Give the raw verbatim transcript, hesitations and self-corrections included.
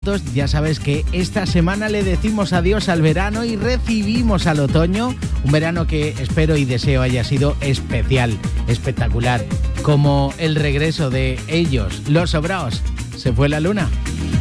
minutos. Ya sabes que esta semana le decimos adiós al verano y recibimos al otoño. Un verano que espero y deseo haya sido especial, espectacular. Como el regreso de ellos, Los Sobraos. Se fue la luna.